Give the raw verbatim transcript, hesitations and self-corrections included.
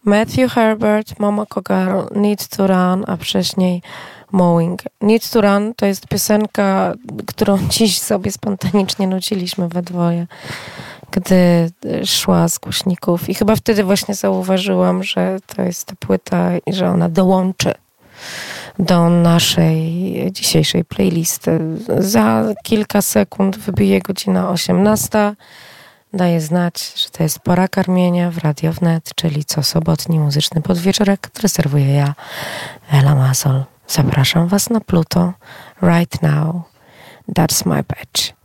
Matthew Herbert, Momoko Girl, Need to Run, a wcześniej Mowing. Need to Run to jest piosenka, którą dziś sobie spontanicznie nuciliśmy we dwoje, gdy szła z głośników. I chyba wtedy właśnie zauważyłam, że to jest ta płyta i że ona dołączy do naszej dzisiejszej playlisty. Za kilka sekund wybije godzina osiemnasta. Daję znać, że to jest pora karmienia w Radio Wnet, czyli co sobotni muzyczny podwieczorek, który serwuję ja, Ela Mazol. Zapraszam Was na Pluto. Right now, that's my badge.